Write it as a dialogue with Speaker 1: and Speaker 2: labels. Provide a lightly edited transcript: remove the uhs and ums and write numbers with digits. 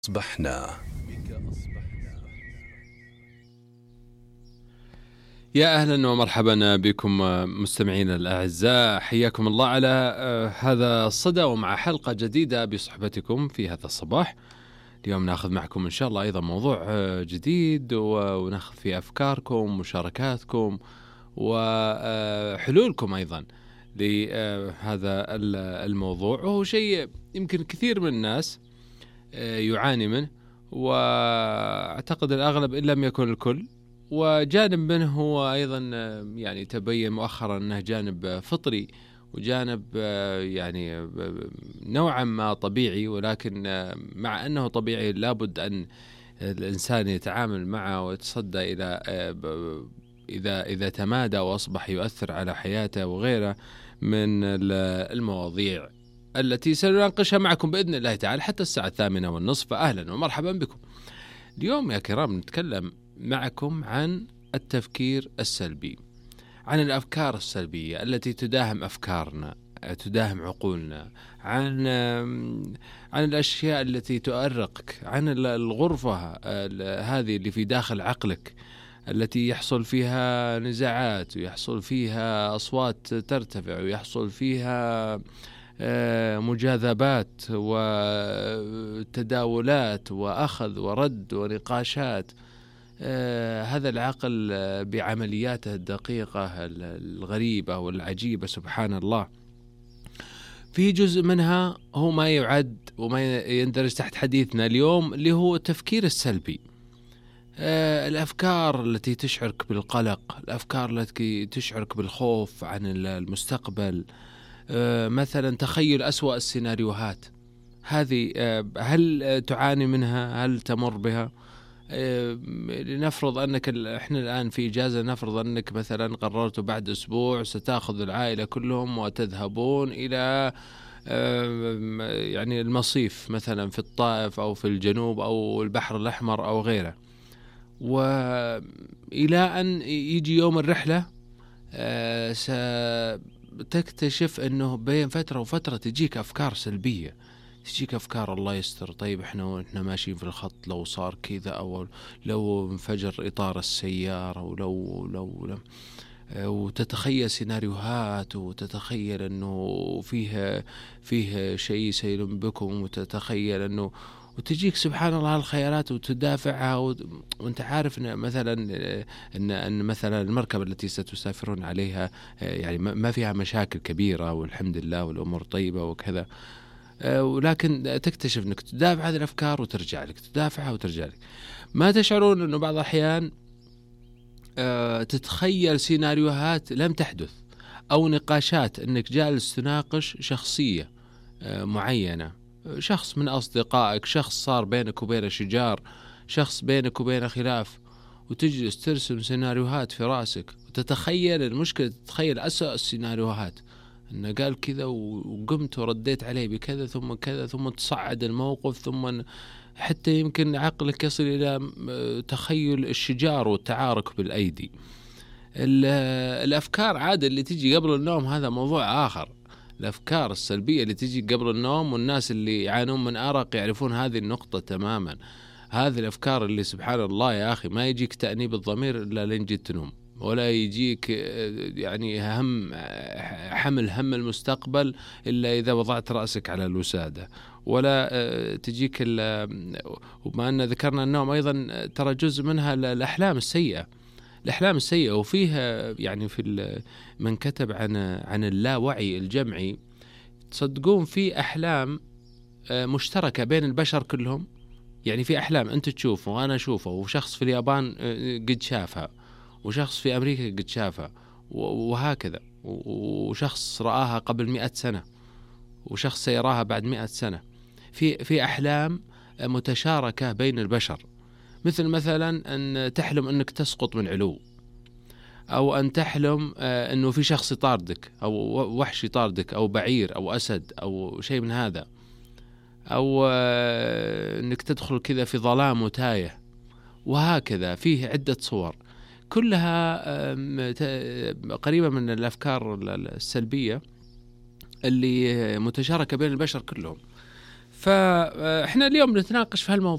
Speaker 1: أصبحنا.
Speaker 2: يا أهلا ومرحبا بكم مستمعينا الأعزاء، حياكم الله على هذا الصدى ومع حلقة جديدة بصحبتكم في هذا الصباح. اليوم ناخذ معكم إن شاء الله أيضا موضوع جديد وناخذ فيه أفكاركم مشاركاتكم وحلولكم أيضا لهذا الموضوع، وهو شيء يمكن كثير من الناس يعاني منه، وأعتقد الأغلب إن لم يكن الكل. وجانب منه هو أيضا يعني تبين مؤخرا أنه جانب فطري وجانب يعني نوعا ما طبيعي، ولكن مع أنه طبيعي لابد أن الإنسان يتعامل معه ويتصدى إلى إذا تمادى وأصبح يؤثر على حياته وغيره من المواضيع التي سنناقشها معكم بإذن الله تعالى حتى الساعة 8:30. فأهلا ومرحبا بكم. اليوم يا كرام نتكلم معكم عن التفكير السلبي، عن الأفكار السلبية التي تداهم أفكارنا، تداهم عقولنا، عن الأشياء التي تؤرقك، عن الغرفة هذه اللي في داخل عقلك التي يحصل فيها نزاعات ويحصل فيها أصوات ترتفع ويحصل فيها مجاذبات وتداولات وأخذ ورد ونقاشات. هذا العقل بعملياته الدقيقة الغريبة والعجيبة سبحان الله، في جزء منها هو ما يعد وما يندرج تحت حديثنا اليوم، اللي هو التفكير السلبي. الأفكار التي تشعرك بالقلق، الأفكار التي تشعرك بالخوف عن المستقبل، مثلا تخيل أسوأ السيناريوهات هذه، هل تعاني منها؟ هل تمر بها؟ لنفرض أنك إحنا الآن في إجازة، نفرض أنك مثلا قررت بعد أسبوع ستأخذ العائلة كلهم وتذهبون إلى يعني المصيف مثلا في الطائف أو في الجنوب أو البحر الأحمر أو غيره، وإلى أن يجي يوم الرحلة ستكتشف أنه بين فترة وفترة تجيك أفكار سلبية، تجيك أفكار الله يستر، طيب إحنا ماشيين في الخط لو صار كذا، أو لو انفجر إطار السيارة، ولو وتتخيل سيناريوهات، وتتخيل أنه فيه شيء سيلم بكم، وتتخيل أنه وتجيك سبحان الله الخيالات وتدافعها، وانت عارف ان مثلا ان مثلا المركبه التي ستسافرون عليها يعني ما فيها مشاكل كبيره والحمد لله والامور طيبه وكذا، ولكن تكتشف انك تدافع هذه الافكار وترجع لك، تدافعها وترجع لك. ما تشعرون انه بعض الاحيان تتخيل سيناريوهات لم تحدث، او نقاشات انك جالس تناقش شخصيه معينه، شخص من أصدقائك، شخص صار بينك وبينه شجار، شخص بينك وبينه خلاف، وتجلس ترسم سيناريوهات في رأسك وتتخيل المشكلة، تتخيل أسوأ السيناريوهات، أنه قال كذا وقمت ورديت عليه بكذا ثم كذا، ثم تصعد الموقف، ثم حتى يمكن عقلك يصل إلى تخيل الشجار والتعارك بالأيدي. الأفكار عادة اللي تيجي قبل النوم هذا موضوع آخر. الأفكار السلبية اللي تجي قبل النوم، والناس اللي يعانون من أرق يعرفون هذه النقطة تماما. هذه الأفكار اللي سبحان الله يا أخي ما يجيك تأنيب الضمير إلا لين جيت تنوم، ولا يجيك يعني حمل هم المستقبل إلا إذا وضعت رأسك على الوسادة، ولا تجيك وما أن ذكرنا النوم أيضا ترى جزء منها الأحلام السيئة. الأحلام السيئة، وفيها يعني من كتب عن اللاوعي الجمعي، تصدقون في أحلام مشتركة بين البشر كلهم. يعني في أحلام أنت تشوفه وأنا أشوفه، وشخص في اليابان قد شافها، وشخص في أمريكا قد شافها، وهكذا، وشخص رآها قبل 100 سنة، وشخص سيراها بعد 100 سنة. في أحلام متشاركة بين البشر، مثلا أن تحلم أنك تسقط من علو، أو أن تحلم أنه في شخص يطاردك، أو وحش يطاردك، أو بعير أو أسد أو شيء من هذا، أو أنك تدخل كذا في ظلام وتايه، وهكذا. فيه عدة صور كلها قريبة من الأفكار السلبية اللي متشاركة بين البشر كلهم. فاحنا اليوم نتناقش في هالموضوع.